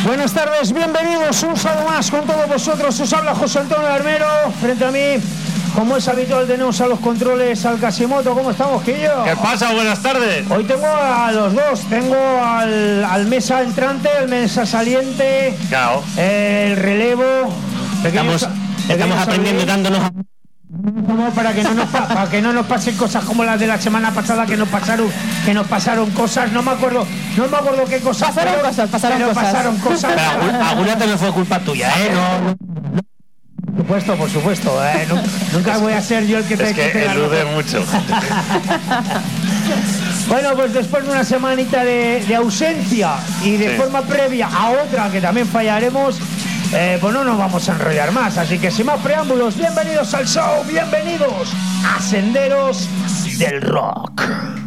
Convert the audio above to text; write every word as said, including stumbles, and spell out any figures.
Buenas tardes, bienvenidos un sábado más con todos vosotros. Os habla José Antonio Armero. Frente a mí, como es habitual, tenemos a los controles al Casimoto. ¿Cómo estamos, Quillo? ¿Qué pasa? Buenas tardes. Hoy tengo a los dos. Tengo al, al mesa entrante, al mesa saliente, Claro. el relevo. Estamos, estamos aprendiendo dándonos... Para que no nos pa- para que no nos pasen cosas como las de la semana pasada, que nos pasaron que nos pasaron cosas, no me acuerdo no me acuerdo qué cosas Pasaron pero- cosas, pasaron pero cosas. pasaron cosas. Pero algún- alguna te no fue culpa tuya, ¿eh? No, Por supuesto, por supuesto, eh, nu- nunca voy a ser yo el que te Es que te la- elude mucho. Bueno, pues después de una semanita de, de ausencia y de Sí. forma previa a otra que también fallaremos, eh, pues no nos vamos a enrollar más. Así que sin más preámbulos, bienvenidos al show, bienvenidos a Senderos del Rock.